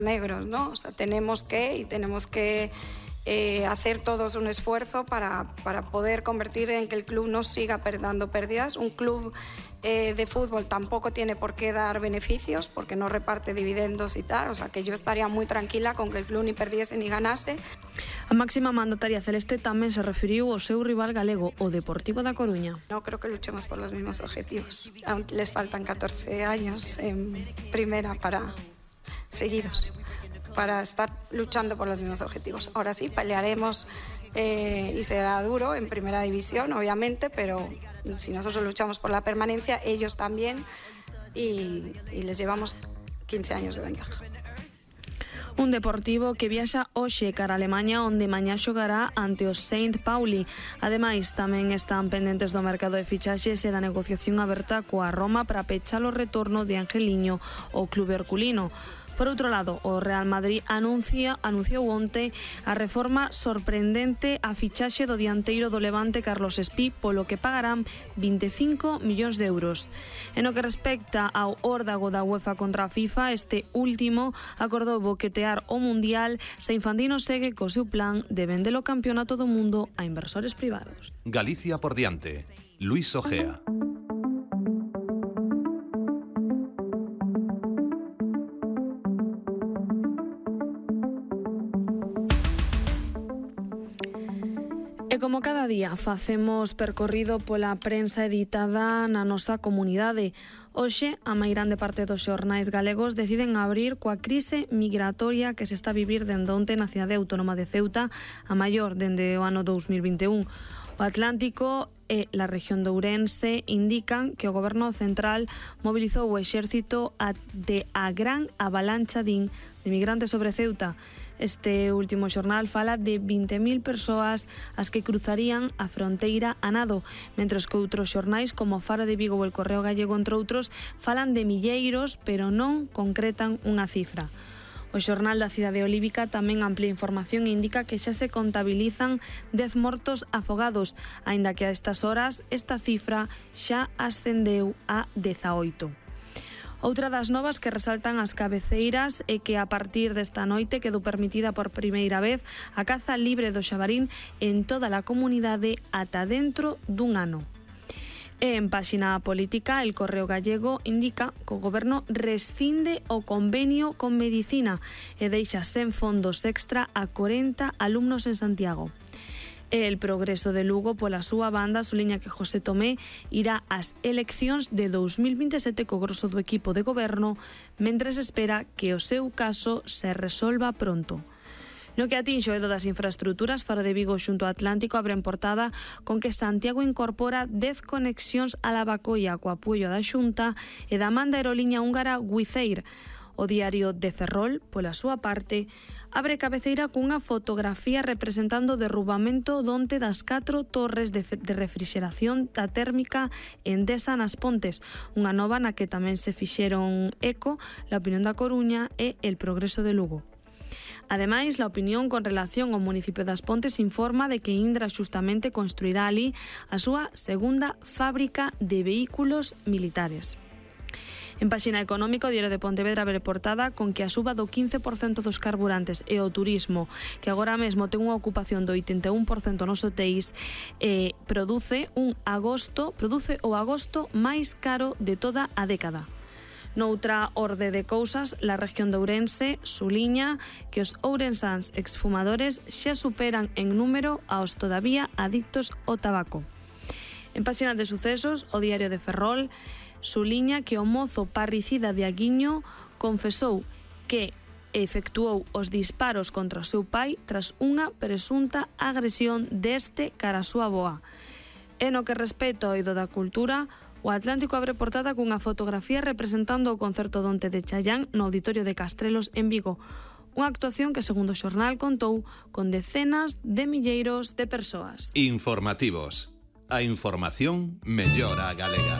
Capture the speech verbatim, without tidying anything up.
negros, ¿no? O sea, tenemos que y tenemos que eh, hacer todos un esfuerzo para, para poder convertir en que el club no siga dando pérdidas. Un club eh, de fútbol tampoco tiene por qué dar beneficios porque no reparte dividendos y tal, o sea que yo estaría muy tranquila con que el club ni perdiese ni ganase. A máxima mandataria celeste tamén se referiu ao seu rival galego, o Deportivo da Coruña. No creo que luchemos por los mismos objetivos. Aún les faltan catorce años en primera para seguidos para estar luchando por los mismos objetivos. Ahora sí, pelearemos eh, y será duro en primera división, obviamente, pero si nosotros luchamos por la permanencia, ellos también, y, y les llevamos quince años de ventaja. Un Deportivo que viaxa hoxe cara a Alemanha, onde mañá xogará ante o Saint Pauli. Ademais, tamén están pendentes do mercado de fichaxes e da negociación aberta coa Roma para pechar o retorno de Angeliño ao clube herculino. Por outro lado, o Real Madrid anuncia, anunciou onte a reforma sorprendente a fichaxe do dianteiro do Levante Carlos Espí, polo que pagarán vinte e cinco millóns de euros. En o que respecta ao órdago da UEFA contra a FIFA, este último acordou boquetear o Mundial se Infantino segue co seu plan de vender o campeonato do mundo a inversores privados. Galicia por diante. Luis Ojea. E como cada día facemos percorrido pola prensa editada na nosa comunidade, hoxe a máis grande parte dos xornais galegos deciden abrir coa crise migratoria que se está a vivir dende onte na cidade autónoma de Ceuta, a maior dende o ano dous mil vinte e un. O Atlántico e a región de Ourense indican que o goberno central mobilizou o exército de a gran avalancha din de migrantes sobre Ceuta. Este último xornal fala de vinte mil persoas as que cruzarían a fronteira a nado, mentres que outros xornais como Faro de Vigo ou El Correo Gallego, entre outros, falan de milleiros, pero non concretan unha cifra. O xornal da cidade olívica tamén amplía información e indica que xa se contabilizan dez mortos afogados, aínda que a estas horas esta cifra xa ascendeu a dezaoito. Outra das novas que resaltan as cabeceiras é que a partir desta noite quedou permitida por primeira vez a caza libre do xabarín en toda a comunidade ata dentro dun ano. E en páxina política, El Correo Gallego indica que o goberno rescinde o convenio con Medicina e deixa sen fondos extra a corenta alumnos en Santiago. El Progreso de Lugo, pola súa banda, suliña que José Tomé irá ás eleccións de dous mil vinte e sete co grosso do equipo de goberno, mentres espera que o seu caso se resolva pronto. No que atinxe o eido das infraestructuras, Faro de Vigo xunto ao Atlántico abren portada con que Santiago incorpora dez conexións a Lavacolla co apoio da Xunta e da man da aeroliña húngara Wizz Air. O diario de Ferrol, pola súa parte, abre cabeceira cunha fotografía representando o derrubamento donte das catro torres de, de refrixeración da térmica Endesa nas Pontes, unha nova na que tamén se fixeron eco La Opinión da Coruña e El Progreso de Lugo. Ademais, La Opinión con relación ao municipio das Pontes informa de que Indra xustamente construirá ali a súa segunda fábrica de vehículos militares. En páxina económica, o Diario de Pontevedra abre portada con que a suba do quince por cento dos carburantes e o turismo, que agora mesmo ten unha ocupación do oitenta e un por cento nos hotéis, eh, produce un agosto, produce o agosto máis caro de toda a década. Noutra orde de cousas, la región de Ourense suliña que os ourensáns exfumadores xa superan en número aos todavía adictos ao tabaco. En páxina de sucesos, o Diario de Ferrol suliña que o mozo parricida de Aguiño confesou que efectuou os disparos contra o seu pai tras unha presunta agresión deste cara a súa avoa. E no que respecta ao eido da cultura, o Atlántico abre portada cunha fotografía representando o concerto donte de Chayán no Auditorio de Castrelos en Vigo. Unha actuación que, segundo o xornal, contou con decenas de milleiros de persoas. Informativos. A información mellora a galega.